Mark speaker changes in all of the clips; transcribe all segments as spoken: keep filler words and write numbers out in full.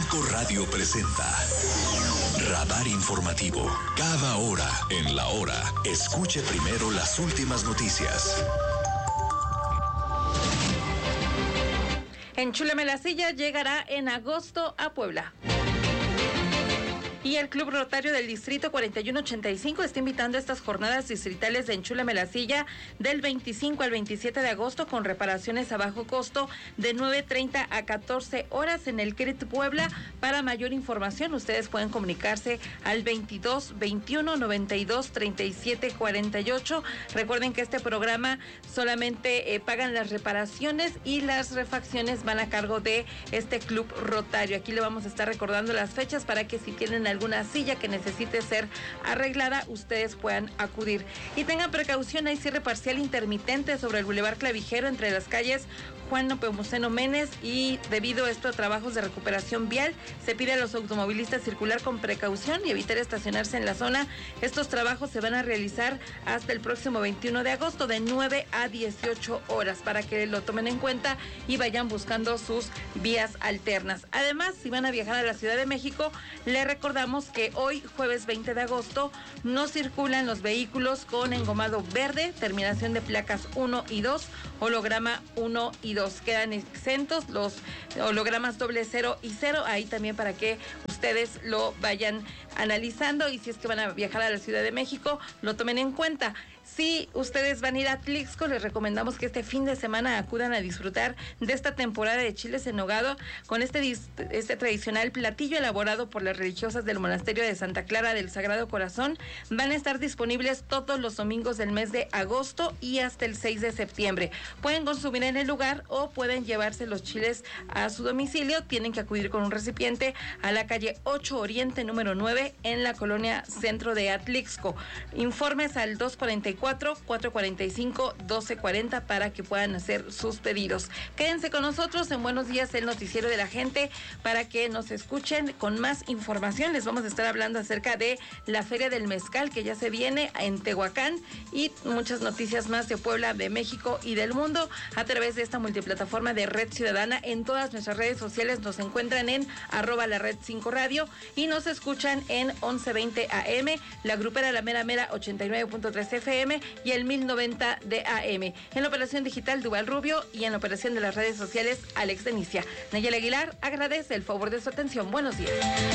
Speaker 1: Cinco Radio presenta Radar Informativo. Cada hora en la hora, escuche primero las últimas noticias.
Speaker 2: Enchúleme la silla llegará en agosto a Puebla. Y el Club Rotario del Distrito cuarenta y uno ochenta y cinco está invitando a estas jornadas distritales de Enchúleme la silla del veinticinco al veintisiete de agosto con reparaciones a bajo costo de nueve treinta a catorce horas en el C R I T Puebla. Para mayor información, ustedes pueden comunicarse al veintidós veintiuno noventa y dos treinta y siete cuarenta y ocho. Recuerden que este programa solamente eh, pagan las reparaciones y las refacciones van a cargo de este Club Rotario. Aquí le vamos a estar recordando las fechas para que si tienen alguna silla que necesite ser arreglada, ustedes puedan acudir. Y tengan precaución, hay cierre parcial intermitente sobre el Boulevard Clavijero entre las calles Juan Nepomuceno Menes, y debido a esto a trabajos de recuperación vial, se pide a los automovilistas circular con precaución y evitar estacionarse en la zona. Estos trabajos se van a realizar hasta el próximo veintiuno de agosto de nueve a dieciocho horas para que lo tomen en cuenta y vayan buscando sus vías alternas. Además, si van a viajar a la Ciudad de México, les recordamos que hoy, jueves veinte de agosto, no circulan los vehículos con engomado verde, terminación de placas uno y dos, holograma uno y dos. Quedan exentos los hologramas doble cero y cero, ahí también para que ustedes lo vayan analizando y si es que van a viajar a la Ciudad de México, lo tomen en cuenta. Si ustedes van a ir a Atlixco, les recomendamos que este fin de semana acudan a disfrutar de esta temporada de chiles en nogado con este, este tradicional platillo elaborado por las religiosas del Monasterio de Santa Clara del Sagrado Corazón. Van a estar disponibles todos los domingos del mes de agosto y hasta el seis de septiembre. Pueden consumir en el lugar o pueden llevarse los chiles a su domicilio. Tienen que acudir con un recipiente a la calle ocho Oriente número nueve en la colonia Centro de Atlixco. Informes al dos cuarenta y cuatro, cuatro cuarenta y cinco, doce cuarenta para que puedan hacer sus pedidos. Quédense con nosotros en Buenos Días, el noticiero de la gente, para que nos escuchen con más información. Les vamos a estar hablando acerca de la Feria del Mezcal que ya se viene en Tehuacán y muchas noticias más de Puebla, de México y del mundo a través de esta multiplataforma de Red Ciudadana. En todas nuestras redes sociales nos encuentran en arroba la red cinco radio y nos escuchan en once veinte A M, la grupera La Mera Mera ochenta y nueve punto tres F M y el mil noventa de A M. En la operación digital, Duval Rubio, y en la operación de las redes sociales, Alex Denicia. Nayeli Aguilar agradece el favor de su atención. Buenos días.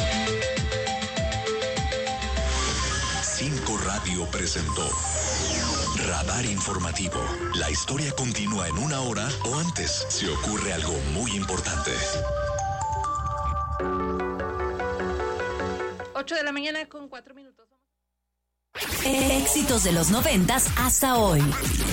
Speaker 1: Cinco Radio presentó Radar Informativo. La historia continúa en una hora o antes si ocurre algo muy importante.
Speaker 2: ocho de la mañana con cuatro minutos.
Speaker 3: Éxitos de los noventas hasta hoy.